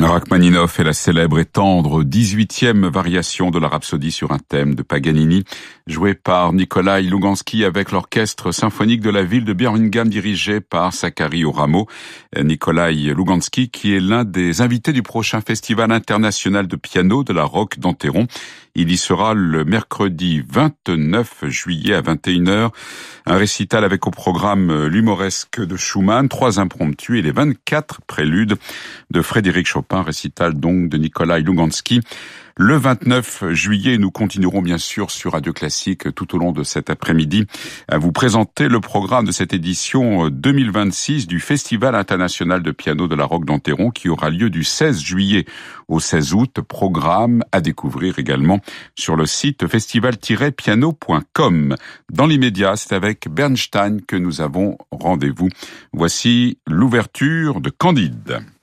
Rachmaninoff est la célèbre et tendre 18e variation de la Rhapsodie sur un thème de Paganini, jouée par Nikolai Louganski avec l'orchestre symphonique de la ville de Birmingham dirigé par Sakari Oramo. Nikolai Louganski qui est l'un des invités du prochain festival international de piano de la Roque d'Enterron. Il y sera le mercredi 29 juillet à 21h. Un récital avec au programme l'humoresque de Schumann, 3 impromptus et les 24 préludes de Frédéric Chopin, récital donc de Nikolai Louganski. Le 29 juillet, nous continuerons bien sûr sur Radio Classique tout au long de cet après-midi à vous présenter le programme de cette édition 2026 du Festival international de piano de la Roque d'Enterron qui aura lieu du 16 juillet au 16 août. Programme à découvrir également sur le site festival-piano.com. Dans l'immédiat, c'est avec Bernstein que nous avons rendez-vous. Voici l'ouverture de Candide.